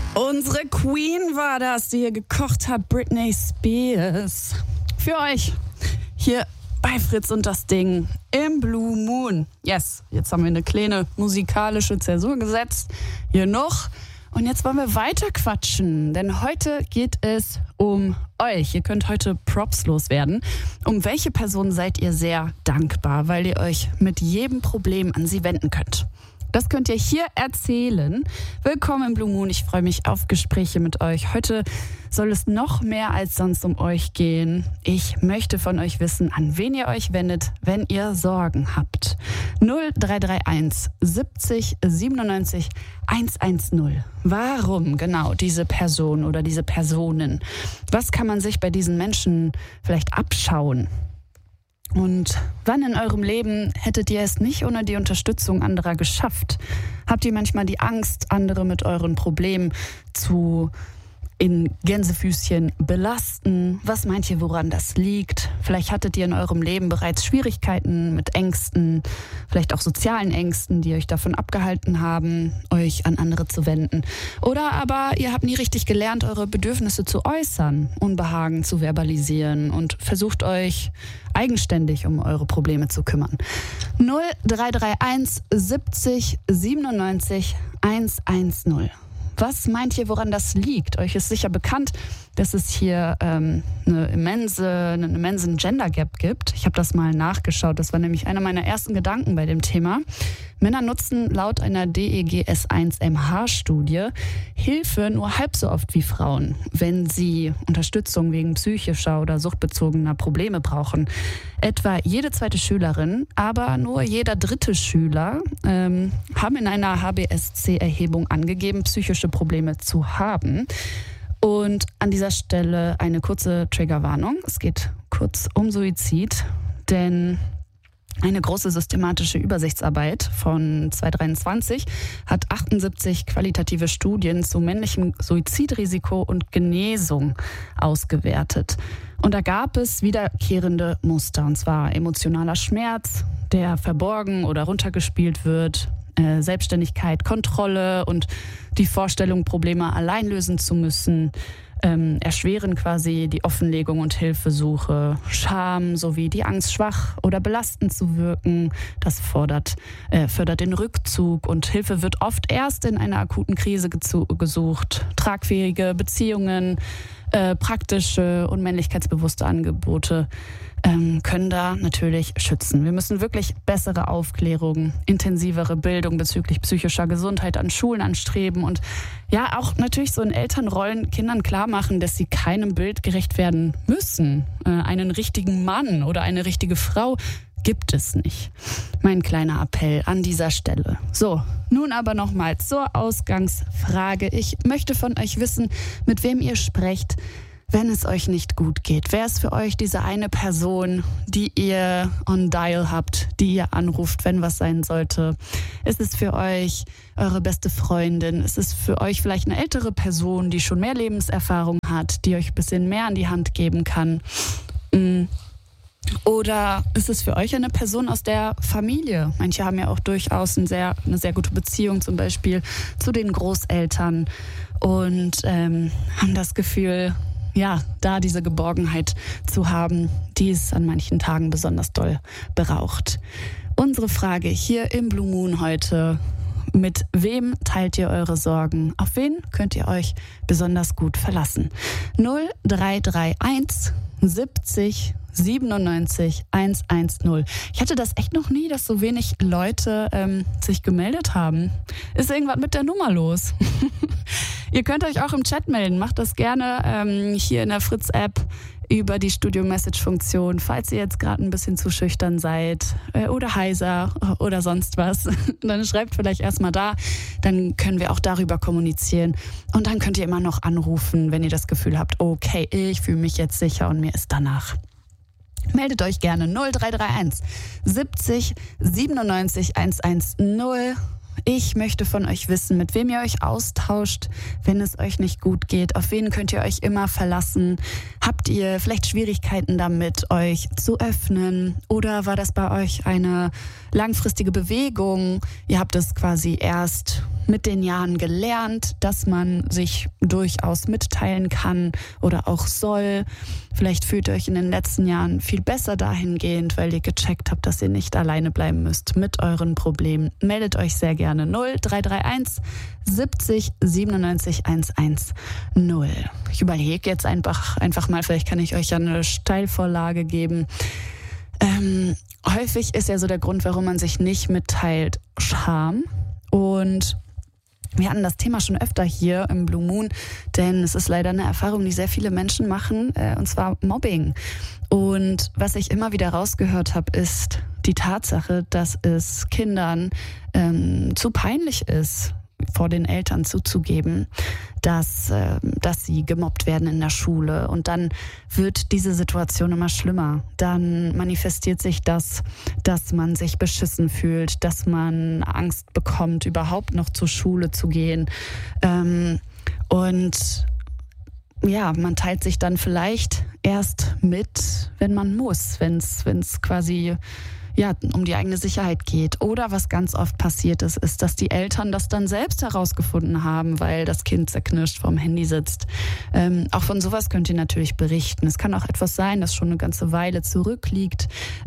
Unsere Queen war das, die hier gekocht hat, Britney Spears. Für euch hier bei Fritz und das Ding im Blue Moon. Yes, jetzt haben wir eine kleine musikalische Zäsur gesetzt. Hier noch. Und jetzt wollen wir weiter quatschen, denn heute geht es um euch. Ihr könnt heute Props loswerden. Um welche Person seid ihr sehr dankbar, weil ihr euch mit jedem Problem an sie wenden könnt? Das könnt ihr hier erzählen. Willkommen im Blue Moon. Ich freue mich auf Gespräche mit euch. Heute soll es noch mehr als sonst um euch gehen. Ich möchte von euch wissen, an wen ihr euch wendet, wenn ihr Sorgen habt. 0331 70 97 110. Warum genau diese Person oder diese Personen? Was kann man sich bei diesen Menschen vielleicht abschauen? Und wann in eurem Leben hättet ihr es nicht ohne die Unterstützung anderer geschafft? Habt ihr manchmal die Angst, andere mit euren Problemen zu in Gänsefüßchen belasten? Was meint ihr, woran das liegt? Vielleicht hattet ihr in eurem Leben bereits Schwierigkeiten mit Ängsten, vielleicht auch sozialen Ängsten, die euch davon abgehalten haben, euch an andere zu wenden. Oder aber ihr habt nie richtig gelernt, eure Bedürfnisse zu äußern, Unbehagen zu verbalisieren und versucht euch eigenständig um eure Probleme zu kümmern. 0331 70 97 110. Was meint ihr, woran das liegt? Euch ist sicher bekannt, dass es hier einen immensen Gender Gap gibt. Ich habe das mal nachgeschaut. Das war nämlich einer meiner ersten Gedanken bei dem Thema. Männer nutzen laut einer DEGS1-MH-Studie Hilfe nur halb so oft wie Frauen, wenn sie Unterstützung wegen psychischer oder suchtbezogener Probleme brauchen. Etwa jede zweite Schülerin, aber nur jeder dritte Schüler haben in einer HBSC-Erhebung angegeben, psychische Probleme zu haben. Und an dieser Stelle eine kurze Triggerwarnung. Es geht kurz um Suizid, denn eine große systematische Übersichtsarbeit von 2023 hat 78 qualitative Studien zu männlichem Suizidrisiko und Genesung ausgewertet. Und da gab es wiederkehrende Muster, und zwar emotionaler Schmerz, der verborgen oder runtergespielt wird, Selbstständigkeit, Kontrolle und die Vorstellung, Probleme allein lösen zu müssen, erschweren quasi die Offenlegung und Hilfesuche, Scham sowie die Angst, schwach oder belastend zu wirken. Das fördert den Rückzug und Hilfe wird oft erst in einer akuten Krise gesucht. Tragfähige Beziehungen, praktische und männlichkeitsbewusste Angebote können da natürlich schützen. Wir müssen wirklich bessere Aufklärung, intensivere Bildung bezüglich psychischer Gesundheit an Schulen anstreben und ja auch natürlich so in Elternrollen Kindern klar machen, dass sie keinem Bild gerecht werden müssen. Einen richtigen Mann oder eine richtige Frau gibt es nicht. Mein kleiner Appell an dieser Stelle. So, nun aber nochmal zur Ausgangsfrage. Ich möchte von euch wissen, mit wem ihr sprecht, wenn es euch nicht gut geht. Wer ist für euch diese eine Person, die ihr on Dial habt, die ihr anruft, wenn was sein sollte? Ist es für euch eure beste Freundin? Ist es für euch vielleicht eine ältere Person, die schon mehr Lebenserfahrung hat, die euch ein bisschen mehr an die Hand geben kann? Oder ist es für euch eine Person aus der Familie? Manche haben ja auch durchaus eine sehr gute Beziehung zum Beispiel zu den Großeltern und haben das Gefühl, ja, da diese Geborgenheit zu haben, die es an manchen Tagen besonders doll braucht. Unsere Frage hier im Blue Moon heute: Mit wem teilt ihr eure Sorgen? Auf wen könnt ihr euch besonders gut verlassen? 0331 70 97 110. Ich hatte das echt noch nie, dass so wenig Leute sich gemeldet haben. Ist irgendwas mit der Nummer los? Ihr könnt euch auch im Chat melden. Macht das gerne hier in der Fritz-App über die Studio-Message-Funktion, falls ihr jetzt gerade ein bisschen zu schüchtern seid oder heiser oder sonst was. Dann schreibt vielleicht erstmal da, dann können wir auch darüber kommunizieren. Und dann könnt ihr immer noch anrufen, wenn ihr das Gefühl habt, okay, ich fühle mich jetzt sicher und mir ist danach. Meldet euch gerne 0331 70 97 110. Ich möchte von euch wissen, mit wem ihr euch austauscht, wenn es euch nicht gut geht. Auf wen könnt ihr euch immer verlassen? Habt ihr vielleicht Schwierigkeiten damit, euch zu öffnen? Oder war das bei euch eine langfristige Bewegung? Ihr habt es quasi erst mit den Jahren gelernt, dass man sich durchaus mitteilen kann oder auch soll. Vielleicht fühlt ihr euch in den letzten Jahren viel besser dahingehend, weil ihr gecheckt habt, dass ihr nicht alleine bleiben müsst mit euren Problemen. Meldet euch sehr gerne 0331 70 97 110. Ich überlege jetzt einfach mal, vielleicht kann ich euch ja eine Steilvorlage geben. Häufig ist ja so der Grund, warum man sich nicht mitteilt, Scham. Und wir hatten das Thema schon öfter hier im Blue Moon, denn es ist leider eine Erfahrung, die sehr viele Menschen machen, und zwar Mobbing. Und was ich immer wieder rausgehört habe, ist die Tatsache, dass es Kindern zu peinlich ist, vor den Eltern zuzugeben, dass sie gemobbt werden in der Schule. Und dann wird diese Situation immer schlimmer. Dann manifestiert sich das, dass man sich beschissen fühlt, dass man Angst bekommt, überhaupt noch zur Schule zu gehen. Und ja, man teilt sich dann vielleicht erst mit, wenn man muss, wenn es quasi um die eigene Sicherheit geht. Oder was ganz oft passiert ist, dass die Eltern das dann selbst herausgefunden haben, weil das Kind zerknirscht vorm Handy sitzt. Auch von sowas könnt ihr natürlich berichten. Es kann auch etwas sein, das schon eine ganze Weile zurückliegt.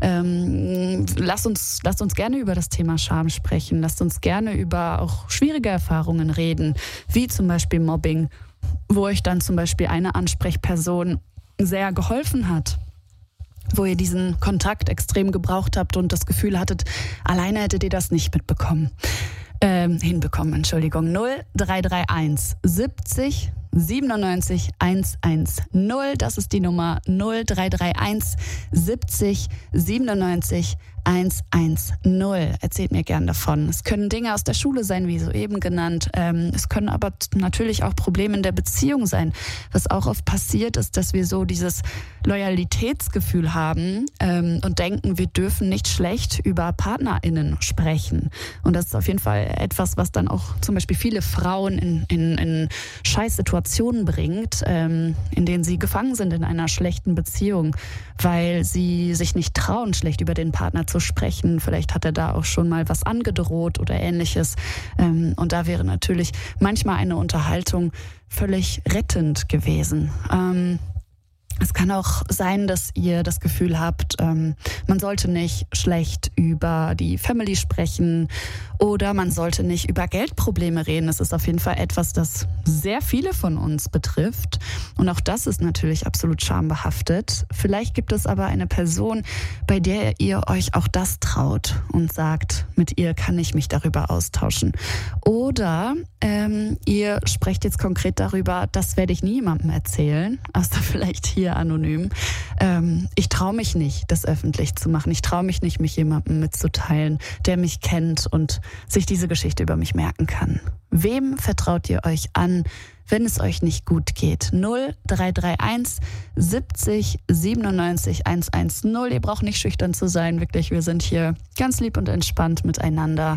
Lasst uns gerne über das Thema Scham sprechen. Lasst uns gerne über auch schwierige Erfahrungen reden, wie zum Beispiel Mobbing, wo euch dann zum Beispiel eine Ansprechperson sehr geholfen hat, wo ihr diesen Kontakt extrem gebraucht habt und das Gefühl hattet, alleine hättet ihr das nicht hinbekommen, Entschuldigung. 0331 70 97 110. Das ist die Nummer 0331 70 97 110. Erzählt mir gern davon. Es können Dinge aus der Schule sein, wie soeben genannt. Es können aber natürlich auch Probleme in der Beziehung sein. Was auch oft passiert ist, dass wir so dieses Loyalitätsgefühl haben und denken, wir dürfen nicht schlecht über PartnerInnen sprechen. Und das ist auf jeden Fall etwas, was dann auch zum Beispiel viele Frauen in Scheißsituationen bringt, in denen sie gefangen sind in einer schlechten Beziehung, weil sie sich nicht trauen, schlecht über den Partner zu sprechen. Vielleicht hat er da auch schon mal was angedroht oder Ähnliches. Und da wäre natürlich manchmal eine Unterhaltung völlig rettend gewesen. Es kann auch sein, dass ihr das Gefühl habt, man sollte nicht schlecht über die Family sprechen oder man sollte nicht über Geldprobleme reden. Das ist auf jeden Fall etwas, das sehr viele von uns betrifft. Und auch das ist natürlich absolut schambehaftet. Vielleicht gibt es aber eine Person, bei der ihr euch auch das traut und sagt, mit ihr kann ich mich darüber austauschen. Oder ihr sprecht jetzt konkret darüber, das werde ich niemandem erzählen, außer vielleicht hier anonym. Ich traue mich nicht, das öffentlich zu machen. Ich traue mich nicht, mich jemandem mitzuteilen, der mich kennt und sich diese Geschichte über mich merken kann. Wem vertraut ihr euch an, wenn es euch nicht gut geht? 0331 70 97 110. Ihr braucht nicht schüchtern zu sein, wirklich. Wir sind hier ganz lieb und entspannt miteinander.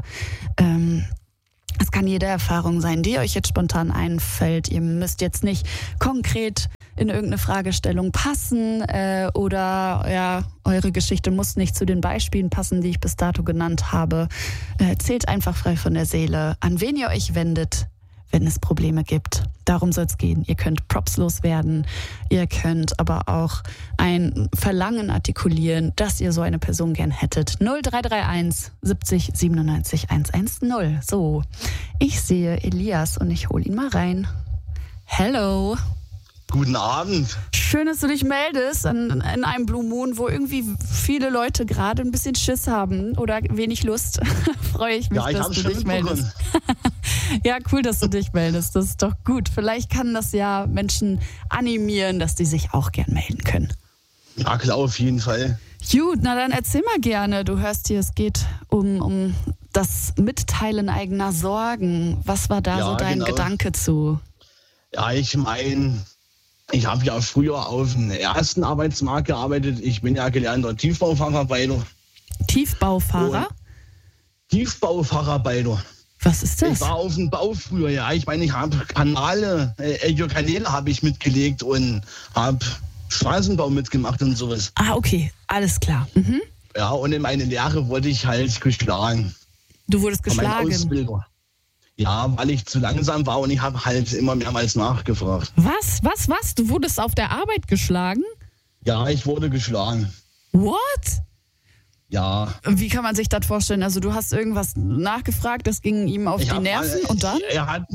Es kann jede Erfahrung sein, die euch jetzt spontan einfällt. Ihr müsst jetzt nicht konkret in irgendeine Fragestellung passen oder eure Geschichte muss nicht zu den Beispielen passen, die ich bis dato genannt habe. Erzählt einfach frei von der Seele, an wen ihr euch wendet, wenn es Probleme gibt. Darum soll es gehen. Ihr könnt Props loswerden, ihr könnt aber auch ein Verlangen artikulieren, dass ihr so eine Person gern hättet. 0331 70 97 110. So, ich sehe Elias und ich hole ihn mal rein. Hello. Guten Abend. Schön, dass du dich meldest in einem Blue Moon, wo irgendwie viele Leute gerade ein bisschen Schiss haben oder wenig Lust. Freue ich mich, dass du dich meldest. Ja, cool, dass du dich meldest. Das ist doch gut. Vielleicht kann das ja Menschen animieren, dass die sich auch gern melden können. Ja, klar, auf jeden Fall. Gut, na dann erzähl mal gerne. Du hörst hier, es geht um das Mitteilen eigener Sorgen. Was war da so dein Gedanke zu? Ja, ich meine, ich habe ja früher auf dem ersten Arbeitsmarkt gearbeitet. Ich bin ja gelernter Tiefbaufacharbeiter. Tiefbaufahrer? Tiefbaufacharbeiter. Was ist das? Ich war auf dem Bau früher, ja. Ich meine, ich habe Kanäle habe ich mitgelegt und habe Straßenbau mitgemacht und sowas. Ah, okay, alles klar. Mhm. Ja, und in meine Lehre wurde ich halt geschlagen. Du wurdest Von meinem geschlagen? Ausbilder. Ja, weil ich zu langsam war und ich habe halt immer mehrmals nachgefragt. Was? Du wurdest auf der Arbeit geschlagen? Ja, ich wurde geschlagen. What? Ja. Wie kann man sich das vorstellen? Also du hast irgendwas nachgefragt, das ging ihm auf die Nerven und dann? Er hat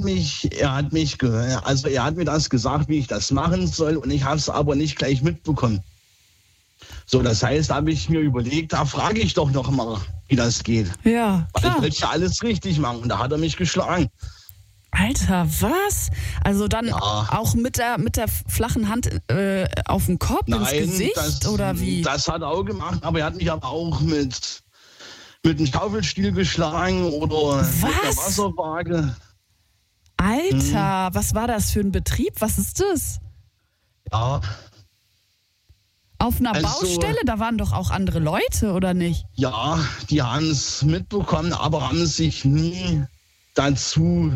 mir das gesagt, wie ich das machen soll und ich habe es aber nicht gleich mitbekommen. So, das heißt, da habe ich mir überlegt, da frage ich doch noch mal, wie das geht. Ja, Weil klar. ich wollte ja alles richtig machen und da hat er mich geschlagen. Alter, was? Also dann Ja. auch mit der flachen Hand auf den Kopf, ins Gesicht oder wie? Das hat er auch gemacht, aber er hat mich aber auch mit einem Schaufelstiel geschlagen oder mit einer Wasserwaage. Alter, was war das für ein Betrieb? Was ist das? Ja, Auf einer Also- Baustelle? Da waren doch auch andere Leute, oder nicht? ja, die haben es mitbekommen, aber haben sich nie dazu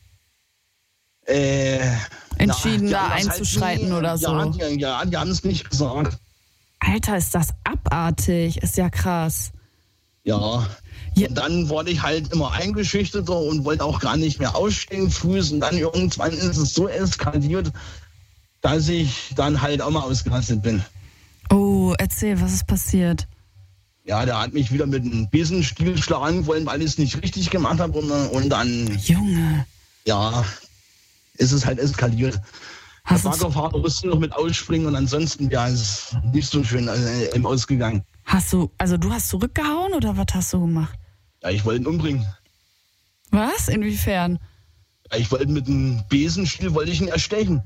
Entschieden, da die haben das einzuschreiten oder so. Die haben es nicht gesagt. Alter, ist das abartig. Ist ja krass. Ja. Ja. Und dann wurde ich halt immer eingeschüchterter und wollte auch gar nicht mehr ausstehen früh. Und dann irgendwann ist es so eskaliert, dass ich dann halt auch mal ausgerastet bin. Oh, erzähl, was ist passiert? Ja, der hat mich wieder mit einem Besenstiel schlagen wollen, weil ich es nicht richtig gemacht habe. Und dann, Junge. ja, ist es halt eskaliert. Der Hast du, Baggerfahrer musste noch mit ausspringen und ansonsten, ja, ist es nicht so schön ausgegangen. also du hast zurückgehauen oder was hast du gemacht? Ja, ich wollte ihn umbringen. Was? Inwiefern? Ja, ich wollte mit einem Besenstiel wollte ich ihn erstechen.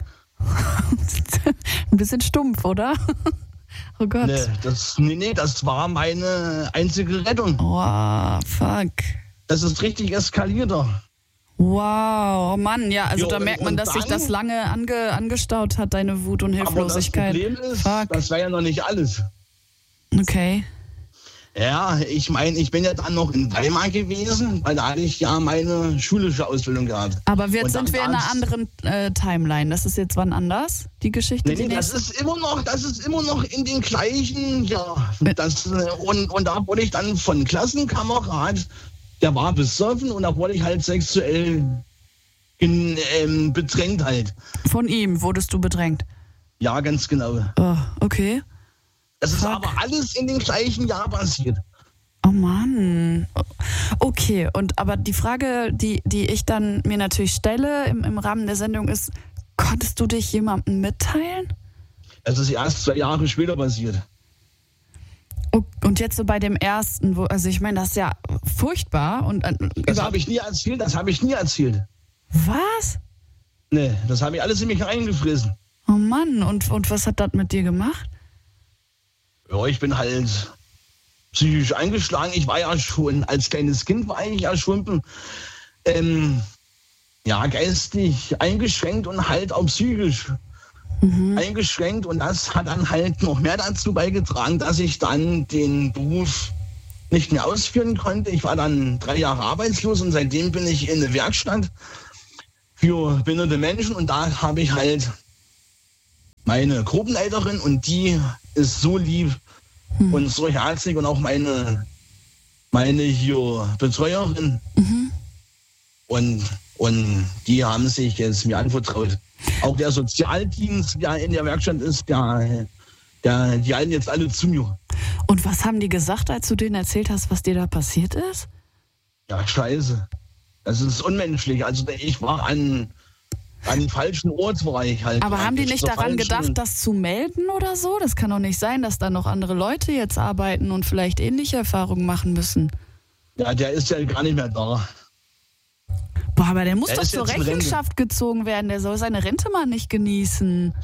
Ein bisschen stumpf, oder? Oh Gott. Nee, das war meine einzige Rettung. Oh, fuck. Das ist richtig eskalierter. Wow, oh Mann, ja, also Jo, da merkt man, und dass sich dann- das lange angestaut hat, deine Wut und Aber das Hilflosigkeit. Problem ist, Fuck. das war ja noch nicht alles. Okay. Ja, ich meine, ich bin ja dann noch in Weimar gewesen, weil da hatte ich ja meine schulische Ausbildung gehabt. Aber jetzt Und sind dann wir in einer war's- anderen Timeline. Das ist jetzt wann anders, die Geschichte? Nee, die das nächste? ist immer noch in den gleichen, ja. Und da wurde ich dann von Klassenkamerad, der war besoffen und da wurde ich halt sexuell bedrängt halt. Von ihm wurdest du bedrängt. Ja, ganz genau. Oh, okay. Das ist Fuck. aber alles in dem gleichen Jahr passiert. Oh Mann. Okay, aber die Frage, die ich dann mir natürlich stelle im Rahmen der Sendung ist, konntest du dich jemandem mitteilen? Es ist erst 2 Jahre später passiert. Und jetzt so bei dem ersten, also ich meine, das ist ja furchtbar. Und Das habe ich nie erzählt. Was? Nee, das habe ich alles in mich reingefressen. Oh Mann, und was hat das mit dir gemacht? Ja, ich bin halt psychisch eingeschlagen. Ich war ja schon, als kleines Kind war ich ja schon geistig eingeschränkt und halt auch psychisch eingeschränkt. Und das hat dann halt noch mehr dazu beigetragen, dass ich dann den Beruf nicht mehr ausführen konnte. Ich war dann 3 Jahre arbeitslos und seitdem bin ich in der Werkstatt für behinderte Menschen und da habe ich halt meine Gruppenleiterin und die ist so lieb und so herzlich und auch meine hier Betreuerin und die haben sich jetzt mir anvertraut. Auch der Sozialdienst, der in der Werkstatt ist, die halten jetzt alle zu mir. Und was haben die gesagt, als du denen erzählt hast, was dir da passiert ist? Ja, scheiße. Das ist unmenschlich. Also ich war an einem falschen Ort, war ich halt. Aber haben die Ich nicht zur daran falschen- gedacht, das zu melden oder so? Das kann doch nicht sein, dass da noch andere Leute jetzt arbeiten und vielleicht ähnliche Erfahrungen machen müssen. Ja, der ist ja gar nicht mehr da. Boah, aber der muss Der doch ist zur jetzt in Rente. Rechenschaft gezogen werden. Der soll seine Rente mal nicht genießen.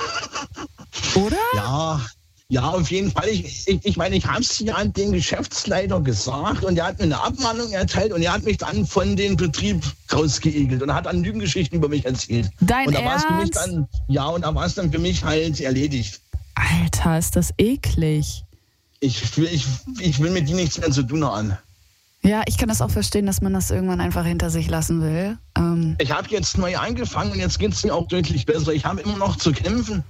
Oder? Ja, auf jeden Fall. Ich meine, ich habe es ja an den Geschäftsleiter gesagt und der hat mir eine Abmahnung erteilt und er hat mich dann von dem Betrieb rausgeekelt und hat dann Lügengeschichten über mich erzählt. Dein und da war es für mich Ernst? dann, und da war es dann für mich halt erledigt. Alter, ist das eklig. Ich will mit die nichts mehr zu tun haben. Ja, ich kann das auch verstehen, dass man das irgendwann einfach hinter sich lassen will. Ich habe jetzt neu angefangen und jetzt geht es mir auch deutlich besser. Ich habe immer noch zu kämpfen.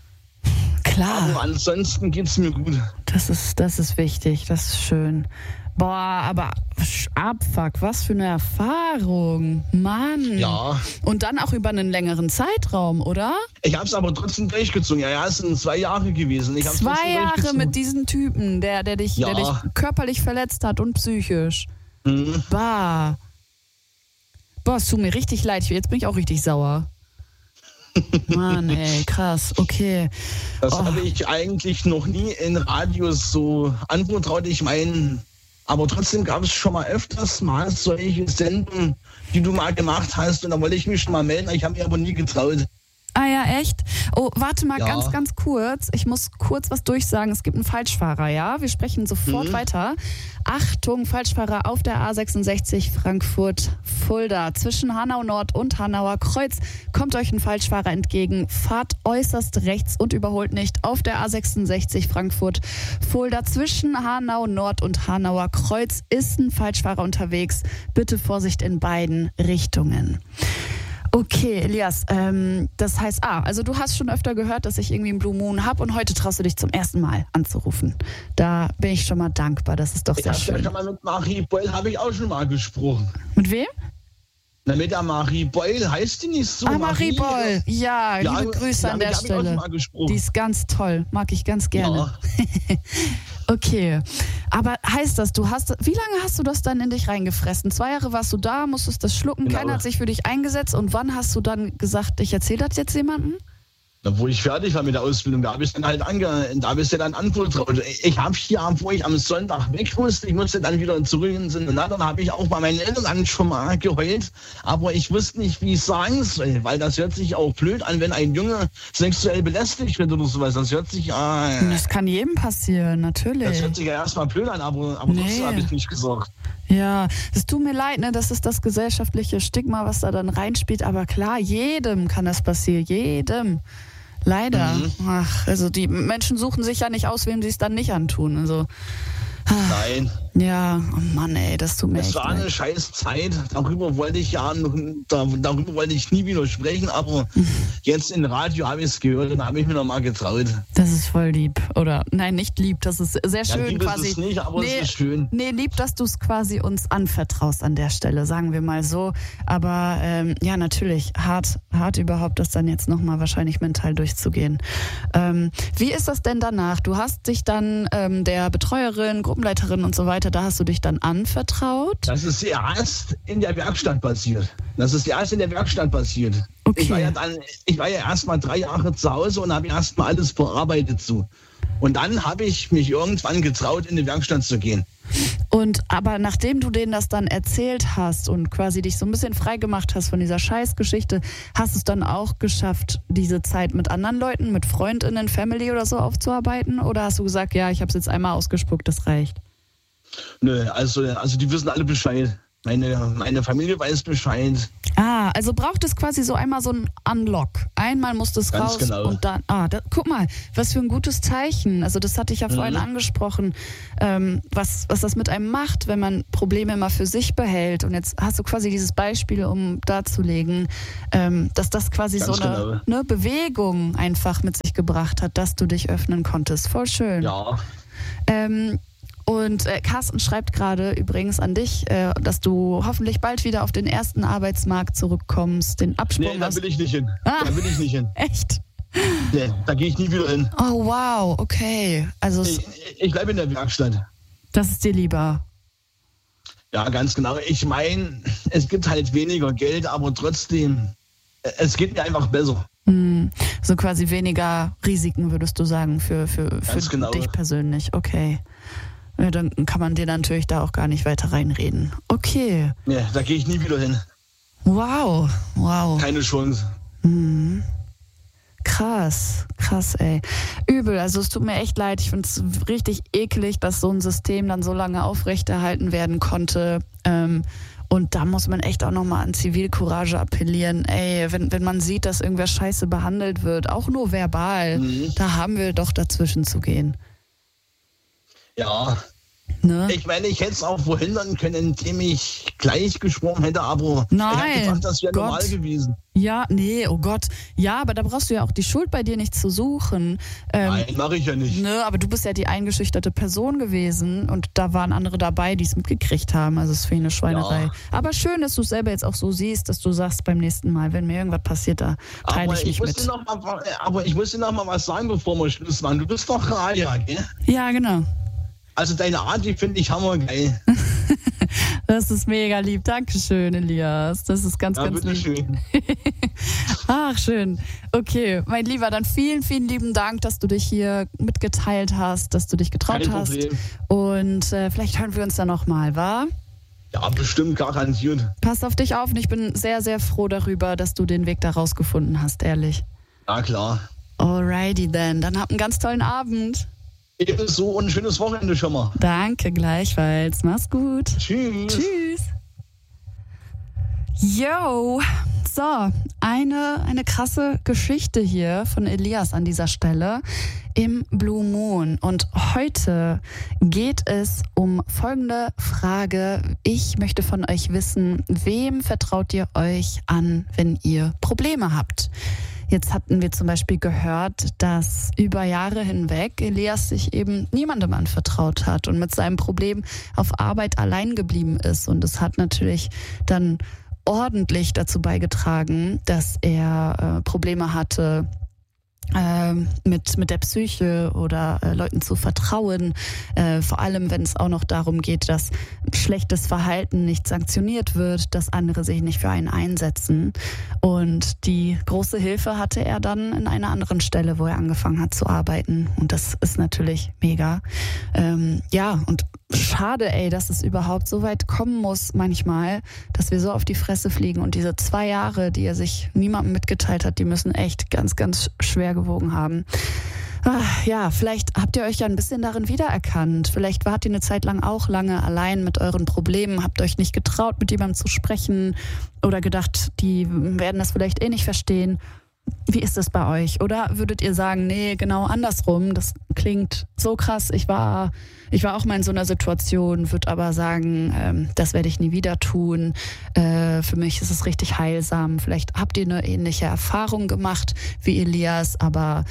Klar. Aber ansonsten geht es mir gut. Das ist wichtig, das ist schön. Boah, aber Abfuck, was für eine Erfahrung. Mann. Ja. Und dann auch über einen längeren Zeitraum, oder? Ich habe es aber trotzdem durchgezogen. Ja, es sind 2 Jahre gewesen. 2 Jahre mit diesem Typen, der dich körperlich verletzt hat und psychisch. Mhm. Boah, es tut mir richtig leid. Jetzt bin ich auch richtig sauer. Mann, ey, krass, okay. Das habe ich eigentlich noch nie in Radios so anvertraut. Ich meine, aber trotzdem gab es schon mal öfters mal solche Sendungen, die du mal gemacht hast. Und da wollte ich mich schon mal melden. Ich habe mich aber nie getraut. Ah ja, echt? Oh, warte mal, Ja. ganz kurz. Ich muss kurz was durchsagen. Es gibt einen Falschfahrer, ja? Wir sprechen sofort weiter. Achtung, Falschfahrer auf der A66 Frankfurt-Fulda. Zwischen Hanau Nord und Hanauer Kreuz kommt euch ein Falschfahrer entgegen. Fahrt äußerst rechts und überholt nicht. Auf der A66 Frankfurt-Fulda zwischen Hanau Nord und Hanauer Kreuz ist ein Falschfahrer unterwegs. Bitte Vorsicht in beiden Richtungen. Okay, Elias, das heißt, also du hast schon öfter gehört, dass ich irgendwie einen Blue Moon habe und heute traust du dich zum ersten Mal anzurufen. Da bin ich schon mal dankbar, das ist doch sehr schön. Ja, schon mal mit Marie Beul habe ich auch schon mal gesprochen. Mit wem? Na, mit der Marie Beul, heißt die nicht so? Marie Beul, ja, liebe Grüße an der Ich auch Stelle. schon mal gesprochen. Die ist ganz toll, mag ich ganz gerne. Ja. Okay, aber heißt das, wie lange hast du das dann in dich reingefressen? 2 Jahre warst du da, musstest das schlucken, Genau. Keiner hat sich für dich eingesetzt und wann hast du dann gesagt, ich erzähle das jetzt jemandem? Na, wo ich fertig war mit der Ausbildung, da habe ich dann halt da bist du dann anvertraut. Ich habe hier, wo ich am Sonntag weg musste, ich musste dann wieder zurück ins Internat, dann habe ich auch bei meinen Eltern schon mal geheult, aber ich wusste nicht, wie ich sagen soll, weil das hört sich auch blöd an, wenn ein Junge sexuell belästigt wird oder sowas. Das hört sich Das kann jedem passieren, natürlich. Das hört sich ja erstmal blöd an, aber trotzdem habe ich nicht gesagt. Ja, es tut mir leid, ne? Das ist das gesellschaftliche Stigma, was da dann reinspielt. Aber klar, jedem kann das passieren, jedem. Leider. Ach, also die Menschen suchen sich ja nicht aus, wem sie es dann nicht antun. Also, Nein. ja, oh Mann, ey, das tut mir echt Es war eine leid. scheiß Zeit. Darüber wollte ich nie wieder sprechen, aber jetzt im Radio habe ich es gehört und da habe ich mir noch mal getraut. Das ist voll lieb. Oder, nein, nicht lieb, das ist sehr schön lieb quasi. ist es nicht, aber es ist schön. Nee, lieb, dass du es quasi uns anvertraust an der Stelle, sagen wir mal so. Aber ja, natürlich, hart überhaupt, das dann jetzt nochmal wahrscheinlich mental durchzugehen. Wie ist das denn danach? Du hast dich dann der Betreuerin, Gruppenleiterin und so weiter, da hast du dich dann anvertraut? Das ist erst in der Werkstatt passiert. Okay. Ich war ja erst mal 3 Jahre zu Hause und habe erst mal alles bearbeitet so. Und dann habe ich mich irgendwann getraut, in die Werkstatt zu gehen. Aber nachdem du denen das dann erzählt hast und quasi dich so ein bisschen frei gemacht hast von dieser Scheißgeschichte, hast du es dann auch geschafft, diese Zeit mit anderen Leuten, mit Freundinnen, Family oder so aufzuarbeiten? Oder hast du gesagt, ja, ich habe es jetzt einmal ausgespuckt, das reicht? Nö, also die wissen alle Bescheid. Meine Familie weiß Bescheid. Also braucht es quasi so einmal so ein Unlock. Einmal muss das Ganz raus genau. und dann, guck mal, was für ein gutes Zeichen. Also das hatte ich ja vorhin angesprochen, was das mit einem macht, wenn man Probleme immer für sich behält. Und jetzt hast du quasi dieses Beispiel, um darzulegen, dass das quasi Ganz so eine Bewegung einfach mit sich gebracht hat, dass du dich öffnen konntest. Voll schön. Ja. Und Carsten schreibt gerade übrigens an dich, dass du hoffentlich bald wieder auf den ersten Arbeitsmarkt zurückkommst, den Absprung Nee, da hast. will ich nicht hin. Da will ich nicht hin. Echt? Nee, da gehe ich nie wieder hin. Oh wow, okay. Also Ich bleibe in der Werkstatt. das ist dir lieber. Ja, ganz genau. Ich meine, es gibt halt weniger Geld, aber trotzdem, es geht mir einfach besser. So quasi weniger Risiken, würdest du sagen, für genau. dich persönlich. Okay. Ja, dann kann man dir natürlich da auch gar nicht weiter reinreden. Okay. Nee, da gehe ich nie wieder hin. Wow. Keine Chance. Krass, ey. Übel, also es tut mir echt leid. Ich finde es richtig eklig, dass so ein System dann so lange aufrechterhalten werden konnte. Und da muss man echt auch nochmal an Zivilcourage appellieren. Ey, wenn man sieht, dass irgendwer scheiße behandelt wird, auch nur verbal, da haben wir doch dazwischen zu gehen. Ja. Ne? Ich meine, ich hätte es auch verhindern können, indem ich gleich geschwommen hätte, aber ich habe gedacht, das wäre normal gewesen. Ja, nee, oh Gott. Ja, aber da brauchst du ja auch die Schuld bei dir nicht zu suchen. Nein, mache ich ja nicht. Ne, aber du bist ja die eingeschüchterte Person gewesen und da waren andere dabei, die es mitgekriegt haben. Also es ist für ihn eine Schweinerei. Ja. Aber schön, dass du es selber jetzt auch so siehst, dass du sagst beim nächsten Mal, wenn mir irgendwas passiert, da teile ich mich mit. Aber ich muss dir noch mal was sagen, bevor wir Schluss machen. Du bist doch Raja, gell? Ja, genau. Also deine Art, die finde ich hammergeil. Das ist mega lieb. Dankeschön, Elias. Das ist ganz lieb. Schön. Ach, schön. Okay, mein Lieber, dann vielen, vielen lieben Dank, dass du dich hier mitgeteilt hast, dass du dich getraut hast. Und vielleicht hören wir uns dann nochmal, wa? Ja, bestimmt, garantiert. Pass auf dich auf und ich bin sehr, sehr froh darüber, dass du den Weg da rausgefunden hast, ehrlich. Na klar. Alrighty then. Dann habt einen ganz tollen Abend. Ebenso und ein schönes Wochenende schon mal. Danke, gleichfalls. Mach's gut. Tschüss. Tschüss. Yo, so, eine krasse Geschichte hier von Elias an dieser Stelle im Blue Moon. Und heute geht es um folgende Frage. Ich möchte von euch wissen, wem vertraut ihr euch an, wenn ihr Probleme habt? Jetzt hatten wir zum Beispiel gehört, dass über Jahre hinweg Elias sich eben niemandem anvertraut hat und mit seinem Problem auf Arbeit allein geblieben ist. Und es hat natürlich dann ordentlich dazu beigetragen, dass er Probleme hatte mit der Psyche oder Leuten zu vertrauen. Vor allem, wenn es auch noch darum geht, dass schlechtes Verhalten nicht sanktioniert wird, dass andere sich nicht für einen einsetzen. Und die große Hilfe hatte er dann in einer anderen Stelle, wo er angefangen hat zu arbeiten. Und das ist natürlich mega. Und schade, dass es überhaupt so weit kommen muss manchmal, dass wir so auf die Fresse fliegen. Und diese 2 Jahre, die er sich niemandem mitgeteilt hat, die müssen echt ganz, ganz schwer gewogen haben. Ja, vielleicht habt ihr euch ja ein bisschen darin wiedererkannt. Vielleicht wart ihr eine Zeit lang auch lange allein mit euren Problemen, habt euch nicht getraut, mit jemandem zu sprechen oder gedacht, die werden das vielleicht nicht verstehen. Wie ist das bei euch? Oder würdet ihr sagen, nee, genau andersrum, das klingt so krass, ich war auch mal in so einer Situation, würde aber sagen, das werde ich nie wieder tun. Für mich ist es richtig heilsam. Vielleicht habt ihr eine ähnliche Erfahrung gemacht wie Elias, aber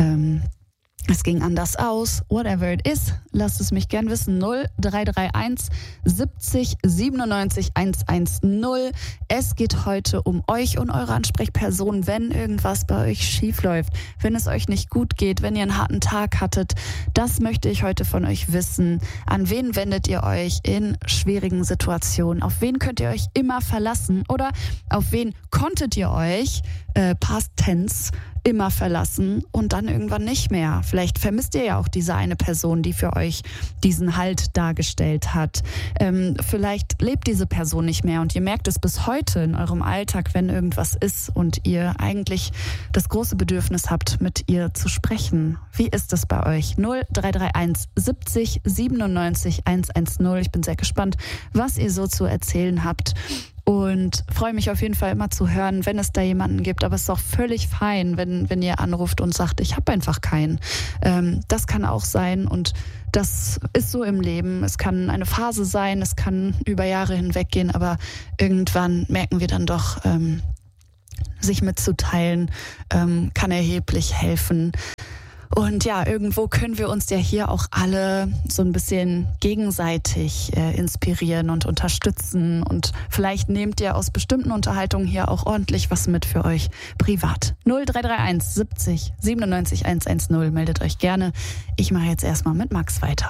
es ging anders aus. Whatever it is, lasst es mich gern wissen. 0331 70 97 110. Es geht heute um euch und eure Ansprechperson, wenn irgendwas bei euch schief läuft, wenn es euch nicht gut geht, wenn ihr einen harten Tag hattet. Das möchte ich heute von euch wissen. An wen wendet ihr euch in schwierigen Situationen? Auf wen könnt ihr euch immer verlassen? Oder auf wen konntet ihr euch, Past Tense, immer verlassen und dann irgendwann nicht mehr? Vielleicht vermisst ihr ja auch diese eine Person, die für euch diesen Halt dargestellt hat. Vielleicht lebt diese Person nicht mehr und ihr merkt es bis heute in eurem Alltag, wenn irgendwas ist und ihr eigentlich das große Bedürfnis habt, mit ihr zu sprechen. Wie ist es bei euch? 0331 70 97 110. Ich bin sehr gespannt, was ihr so zu erzählen habt. Und freue mich auf jeden Fall immer zu hören, wenn es da jemanden gibt. Aber es ist auch völlig fein, wenn ihr anruft und sagt, ich habe einfach keinen. Das kann auch sein und das ist so im Leben. Es kann eine Phase sein, es kann über Jahre hinweg gehen, aber irgendwann merken wir dann doch, sich mitzuteilen, kann erheblich helfen. Und ja, irgendwo können wir uns ja hier auch alle so ein bisschen gegenseitig inspirieren und unterstützen. Und vielleicht nehmt ihr aus bestimmten Unterhaltungen hier auch ordentlich was mit für euch privat. 0331 70 97 110. Meldet euch gerne. Ich mache jetzt erstmal mit Max weiter.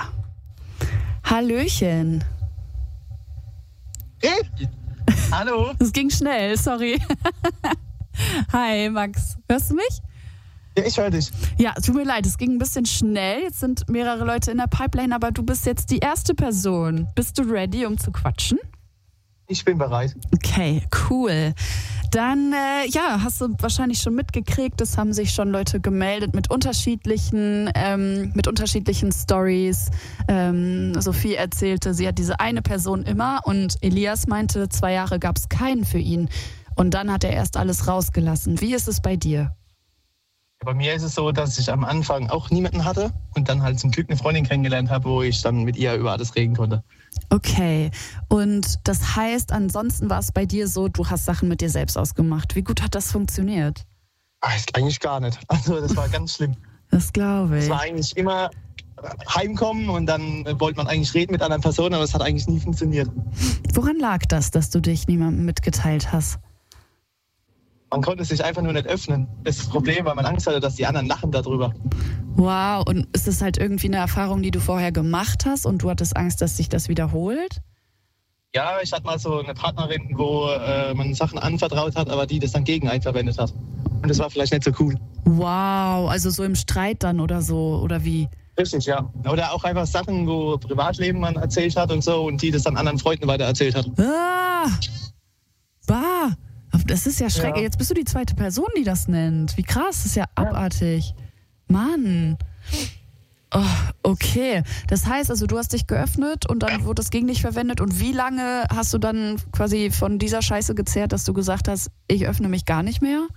Hallöchen. Hey. Hallo. Es ging schnell, sorry. Hi Max, hörst du mich? Ja, ich höre dich. Ja, tut mir leid, es ging ein bisschen schnell. Jetzt sind mehrere Leute in der Pipeline, aber du bist jetzt die erste Person. Bist du ready, um zu quatschen? Ich bin bereit. Okay, cool. Dann, hast du wahrscheinlich schon mitgekriegt, es haben sich schon Leute gemeldet mit unterschiedlichen Stories. Sophie erzählte, sie hat diese eine Person immer und Elias meinte, 2 Jahre gab es keinen für ihn. Und dann hat er erst alles rausgelassen. Wie ist es bei dir? Bei mir ist es so, dass ich am Anfang auch niemanden hatte und dann halt zum Glück eine Freundin kennengelernt habe, wo ich dann mit ihr über alles reden konnte. Okay, und das heißt, ansonsten war es bei dir so, du hast Sachen mit dir selbst ausgemacht. Wie gut hat das funktioniert? Ist eigentlich gar nicht. Also das war ganz schlimm. Das glaube ich. Es war eigentlich immer heimkommen und dann wollte man eigentlich reden mit anderen Personen, aber es hat eigentlich nie funktioniert. Woran lag das, dass du dich niemandem mitgeteilt hast? Man konnte sich einfach nur nicht öffnen. Das ist das Problem, weil man Angst hatte, dass die anderen lachen darüber. Wow, und ist es halt irgendwie eine Erfahrung, die du vorher gemacht hast und du hattest Angst, dass sich das wiederholt? Ja, ich hatte mal so eine Partnerin, wo man Sachen anvertraut hat, aber die das dann gegen einen verwendet hat. Und das war vielleicht nicht so cool. Wow, also so im Streit dann oder so, oder wie? Richtig, ja. Oder auch einfach Sachen, wo Privatleben man erzählt hat und so und die das dann anderen Freunden weiter erzählt hat. Ah! Bah! Das ist ja schrecklich. Ja. Jetzt bist du die zweite Person, die das nennt. Wie krass, das ist ja abartig. Mann. Oh, okay. Das heißt also, du hast dich geöffnet und dann wurde das gegen dich verwendet. Und wie lange hast du dann quasi von dieser Scheiße gezehrt, dass du gesagt hast, ich öffne mich gar nicht mehr?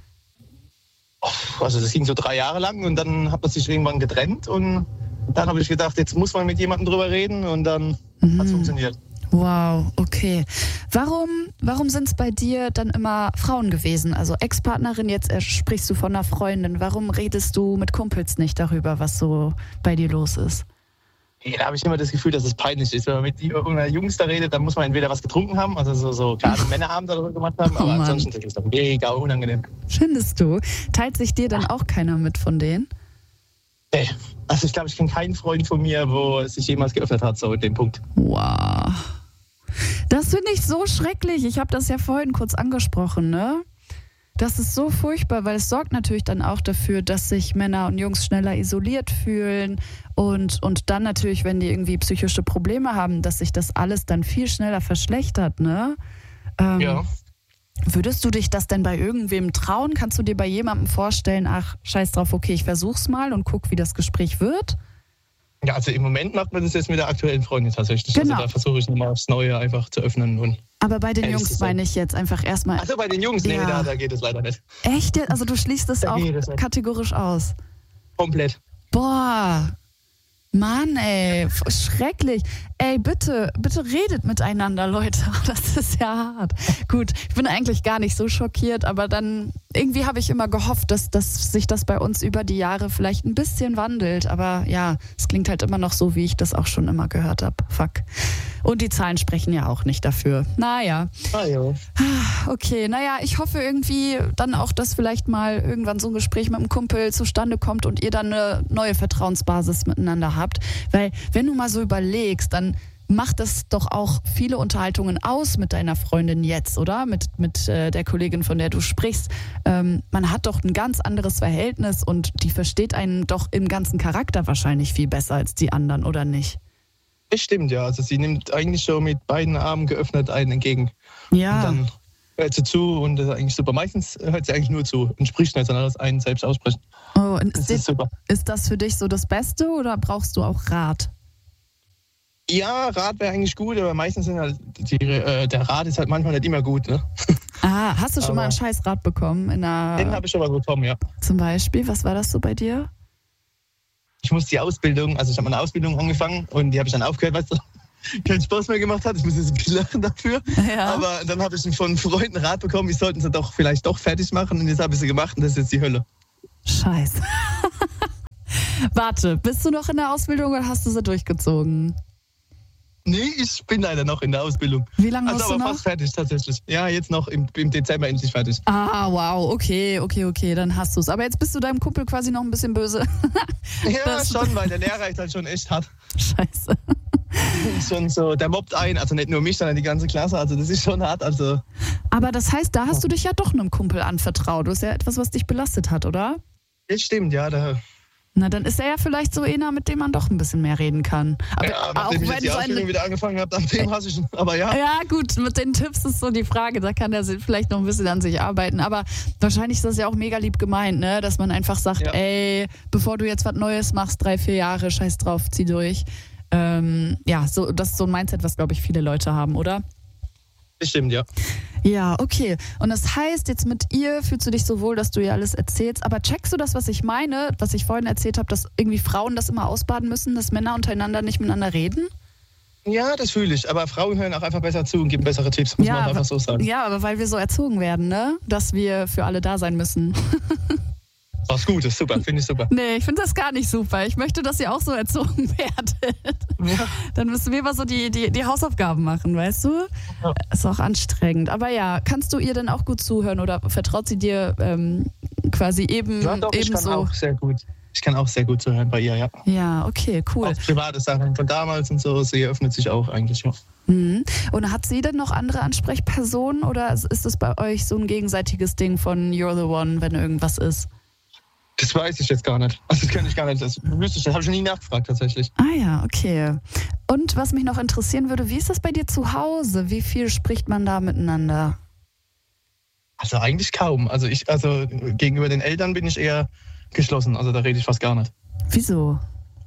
Also das ging so 3 Jahre lang und dann hat man sich irgendwann getrennt und dann habe ich gedacht, jetzt muss man mit jemandem drüber reden und dann hat es funktioniert. Wow, okay. Warum sind es bei dir dann immer Frauen gewesen? Also Ex-Partnerin, jetzt sprichst du von einer Freundin. Warum redest du mit Kumpels nicht darüber, was so bei dir los ist? Da habe ich immer das Gefühl, dass es peinlich ist. Wenn man mit Jungs da redet, dann muss man entweder was getrunken haben, also so gerade Männerabend darüber gemacht haben, aber ansonsten ist das mega unangenehm. Findest du? Teilt sich dir dann auch keiner mit von denen? Nee. Also ich glaube, ich kenne keinen Freund von mir, wo es sich jemals geöffnet hat, so in dem Punkt. Wow. Das finde ich so schrecklich. Ich habe das ja vorhin kurz angesprochen, ne? Das ist so furchtbar, weil es sorgt natürlich dann auch dafür, dass sich Männer und Jungs schneller isoliert fühlen und dann natürlich, wenn die irgendwie psychische Probleme haben, dass sich das alles dann viel schneller verschlechtert, ne? Ja. Würdest du dich das denn bei irgendwem trauen? Kannst du dir bei jemandem vorstellen, ach, scheiß drauf, okay, ich versuch's mal und guck, wie das Gespräch wird? Ja, also im Moment macht man das jetzt mit der aktuellen Freundin tatsächlich. Genau. Also da versuche ich nochmal aufs Neue einfach zu öffnen. Und Aber bei den Jungs meine ich jetzt einfach erstmal. also bei den Jungs, nee, Ja. da geht es leider nicht. Echt? Also du schließt es Da auch geht es nicht. kategorisch aus? Komplett. Boah, Mann, ey, schrecklich. Ey, bitte redet miteinander, Leute. Das ist ja hart. Gut, ich bin eigentlich gar nicht so schockiert, aber dann irgendwie habe ich immer gehofft, dass sich das bei uns über die Jahre vielleicht ein bisschen wandelt. Aber ja, es klingt halt immer noch so, wie ich das auch schon immer gehört habe. Fuck. Und die Zahlen sprechen ja auch nicht dafür. Naja. Ah, ja. Okay, naja, ich hoffe irgendwie dann auch, dass vielleicht mal irgendwann so ein Gespräch mit einem Kumpel zustande kommt und ihr dann eine neue Vertrauensbasis miteinander habt. Weil wenn du mal so überlegst, dann macht das doch auch viele Unterhaltungen aus mit deiner Freundin jetzt, oder? Mit der Kollegin, von der du sprichst. Man hat doch ein ganz anderes Verhältnis und die versteht einen doch im ganzen Charakter wahrscheinlich viel besser als die anderen, oder nicht? Das stimmt, ja. Also sie nimmt eigentlich schon mit beiden Armen geöffnet einen entgegen. Ja. Und dann hört sie zu und das ist eigentlich super. Meistens hört sie eigentlich nur zu und spricht nicht, sondern das einen selbst aussprechen. Oh, und Das ist super. ist das für dich so das Beste oder brauchst du auch Rat? Ja, Rat wäre eigentlich gut, aber meistens sind halt der Rat ist halt manchmal nicht immer gut. Ne? Ah, hast du schon mal einen Scheißrat bekommen? Den habe ich schon mal bekommen, ja. Zum Beispiel, was war das so bei dir? Ich musste die Ausbildung, also ich habe eine Ausbildung angefangen und die habe ich dann aufgehört, weil es keinen Spaß mehr gemacht hat. Ich muss jetzt ein bisschen lachen dafür. Ja. Aber dann habe ich von Freunden Rat bekommen, ich sollte sie doch vielleicht doch fertig machen und jetzt habe ich sie gemacht und das ist jetzt die Hölle. Scheiße. Warte, bist du noch in der Ausbildung oder hast du sie durchgezogen? Nee, ich bin leider noch in der Ausbildung. Wie lange Also hast du aber noch? fast fertig tatsächlich. Ja, jetzt noch im Dezember endlich fertig. Ah, wow, okay, dann hast du es. Aber jetzt bist du deinem Kumpel quasi noch ein bisschen böse. Ja, Das- schon, weil der Lehrer ist halt schon echt hart. Scheiße. Schon so, der mobbt einen, also nicht nur mich, sondern die ganze Klasse. Also das ist schon hart. Also Aber das heißt, da hast du dich ja doch einem Kumpel anvertraut. Das ist ja etwas, was dich belastet hat, oder? das stimmt, ja. Na, dann ist er ja vielleicht so einer, mit dem man doch ein bisschen mehr reden kann. Aber Ja, auch nachdem ich jetzt wenn die seine... Ausbildung wieder angefangen habe, nachdem hasse ich ihn. Aber ja. Ja, gut, mit den Tipps ist so die Frage. Da kann er vielleicht noch ein bisschen an sich arbeiten. Aber wahrscheinlich ist das ja auch mega lieb gemeint, ne? Dass man einfach sagt, Ja. ey, bevor du jetzt was Neues machst, 3-4 Jahre, scheiß drauf, zieh durch. Ja, so, das ist so ein Mindset, was, glaube ich, viele Leute haben, oder? Das stimmt, ja. Ja, okay. Und das heißt, jetzt mit ihr fühlst du dich so wohl, dass du ihr alles erzählst. Aber checkst du das, was ich meine, was ich vorhin erzählt habe, dass irgendwie Frauen das immer ausbaden müssen, dass Männer untereinander nicht miteinander reden? Ja, das fühle ich. Aber Frauen hören auch einfach besser zu und geben bessere Tipps, muss man einfach so sagen. Ja, aber weil wir so erzogen werden, ne? Dass wir für alle da sein müssen. Was Gutes, super, finde ich super. Nee, ich finde das gar nicht super. Ich möchte, dass ihr auch so erzogen werdet. Ja. Dann müssen wir mal so die Hausaufgaben machen, weißt du? Ja. Ist auch anstrengend. Aber ja, kannst du ihr denn auch gut zuhören oder vertraut sie dir quasi eben ja, doch, ich kann so? Auch sehr gut. Ich kann auch sehr gut zuhören bei ihr, ja. Ja, okay, cool. Auch private Sachen von damals und so, sie öffnet sich auch eigentlich, ja. Mhm. Und hat sie denn noch andere Ansprechpersonen oder ist das bei euch so ein gegenseitiges Ding von You're the One, wenn irgendwas ist? Das weiß ich jetzt gar nicht. Also das kann ich gar nicht. Das habe ich schon nie nachgefragt tatsächlich. Ah ja, okay. Und was mich noch interessieren würde, wie ist das bei dir zu Hause? Wie viel spricht man da miteinander? Also eigentlich kaum. Also gegenüber den Eltern bin ich eher geschlossen. Also da rede ich fast gar nicht. Wieso?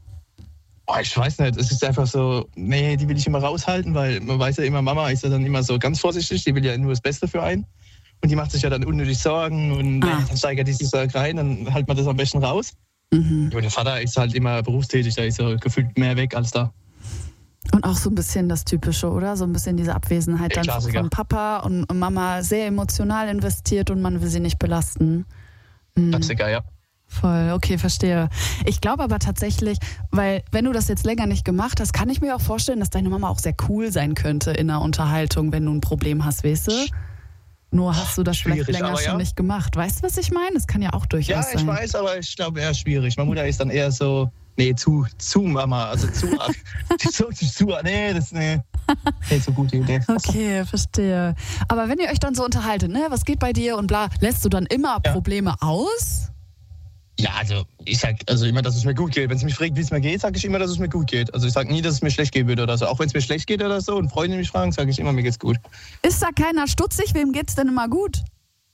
Ich weiß nicht. Es ist einfach so, nee, die will ich immer raushalten, weil man weiß ja immer, Mama ist ja dann immer so ganz vorsichtig. Die will ja nur das Beste für einen. Und die macht sich ja dann unnötig Sorgen und dann steigert die sich rein, dann hält man das am besten raus. Mhm. Und der Vater ist halt immer berufstätig, da ist er gefühlt mehr weg als da. Und auch so ein bisschen das Typische, oder? So ein bisschen diese Abwesenheit dann von Papa und Mama sehr emotional investiert und man will sie nicht belasten. Mhm. Klassiker, ja. Voll, okay, verstehe. Ich glaube aber tatsächlich, weil wenn du das jetzt länger nicht gemacht hast, kann ich mir auch vorstellen, dass deine Mama auch sehr cool sein könnte in einer Unterhaltung, wenn du ein Problem hast, weißt du? Nur hast du das vielleicht länger schon nicht gemacht. Weißt du, was ich meine? Das kann ja auch durchaus sein. Ja, ich weiß, aber ich glaube eher schwierig. Meine Mutter ist dann eher so, zu Mama, also zu nee, das ist nicht so gute Idee. Okay, verstehe. Aber wenn ihr euch dann so unterhaltet, ne, was geht bei dir und bla, lässt du dann immer Probleme aus? Ja, also ich sag immer, dass es mir gut geht. Wenn sie mich fragt, wie es mir geht, sage ich immer, dass es mir gut geht. Also ich sage nie, dass es mir schlecht gehen würde oder so. Auch wenn es mir schlecht geht oder so und Freunde mich fragen, sage ich immer, mir geht's gut. Ist da keiner stutzig? Wem geht's denn immer gut?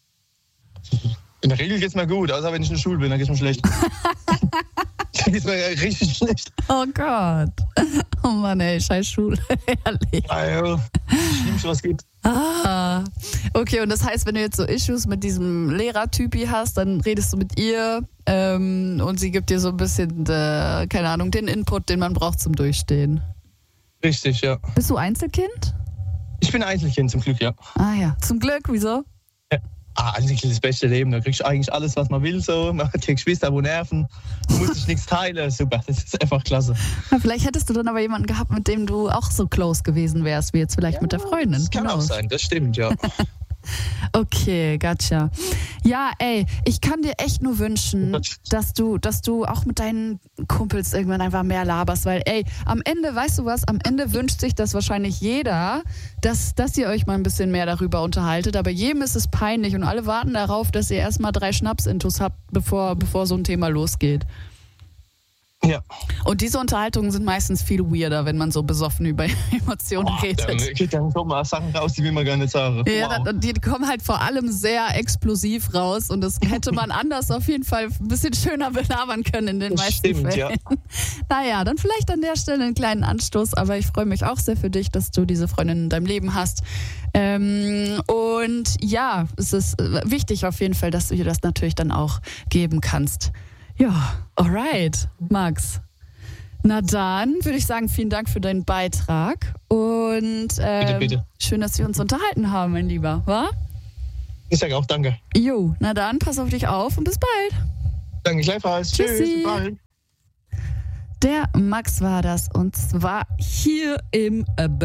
In der Regel geht's mir gut, außer wenn ich in der Schule bin, dann geht's mir schlecht. Dann geht's mir richtig schlecht. Oh Gott. Oh Mann, ey, scheiß Schule. Ehrlich. Also, Schlimmste, was gibt. Okay, und das heißt, wenn du jetzt so Issues mit diesem Lehrertypi hast, dann redest du mit ihr und sie gibt dir so ein bisschen, keine Ahnung, den Input, den man braucht zum Durchstehen. Richtig, ja. Bist du Einzelkind? Ich bin Einzelkind, zum Glück, ja. Ah ja, zum Glück, wieso? Ja. Einzelkind ist das beste Leben, da kriegst du eigentlich alles, was man will, so. Man hat Geschwister, wo nerven, muss sich nichts teilen, super, das ist einfach klasse. Ja, vielleicht hättest du dann aber jemanden gehabt, mit dem du auch so close gewesen wärst, wie jetzt vielleicht mit der Freundin. Das kann auch sein, das stimmt, ja. Okay, gotcha. Ja, ey, ich kann dir echt nur wünschen, dass du auch mit deinen Kumpels irgendwann einfach mehr laberst, weil, ey, am Ende, weißt du was, am Ende wünscht sich das wahrscheinlich jeder, dass ihr euch mal ein bisschen mehr darüber unterhaltet, aber jedem ist es peinlich und alle warten darauf, dass ihr erstmal 3 Schnaps-Intus habt, bevor so ein Thema losgeht. Ja. Und diese Unterhaltungen sind meistens viel weirder, wenn man so besoffen über Emotionen redet. Dann kommen mal Sachen raus, die will man gar nicht sagen. Ja, die kommen halt vor allem sehr explosiv raus und das hätte man anders auf jeden Fall ein bisschen schöner belabern können in den meisten Fällen. Ja. Naja, dann vielleicht an der Stelle einen kleinen Anstoß, aber ich freue mich auch sehr für dich, dass du diese Freundin in deinem Leben hast. Und ja, es ist wichtig auf jeden Fall, dass du ihr das natürlich dann auch geben kannst. Ja, alright, Max. Na dann würde ich sagen, vielen Dank für deinen Beitrag und bitte. Schön, dass wir uns unterhalten haben, mein Lieber, wa? Ich sage auch danke. Jo, na dann, pass auf dich auf und bis bald. Danke gleichfalls. Tschüssi. Tschüss, bis bald. Der Max war das und zwar hier im